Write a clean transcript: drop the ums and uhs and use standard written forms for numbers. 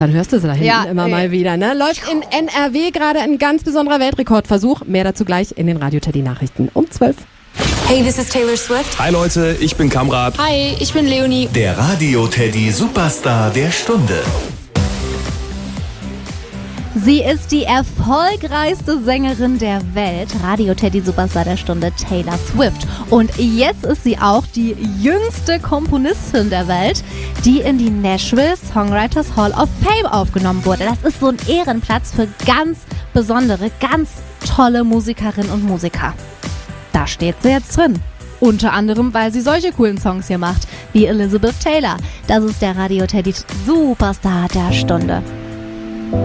Dann hörst du sie da hinten immer mal wieder, ne? Läuft in NRW gerade ein ganz besonderer Weltrekordversuch. Mehr dazu gleich in den Radio-Teddy-Nachrichten um 12. Hey, this is Taylor Swift. Hi Leute, ich bin Kamrat. Hi, ich bin Leonie. Der Radio-Teddy Superstar der Stunde. Sie ist die erfolgreichste Sängerin der Welt, Radio-Teddy Superstar der Stunde, Taylor Swift. Und jetzt ist sie auch die jüngste Komponistin der Welt, die in die Nashville Songwriters Hall of Fame aufgenommen wurde. Das ist so ein Ehrenplatz für ganz besondere, ganz tolle Musikerinnen und Musiker. Da steht sie jetzt drin. Unter anderem, weil sie solche coolen Songs hier macht, wie Elizabeth Taylor. Das ist der Radio-Teddy Superstar der Stunde.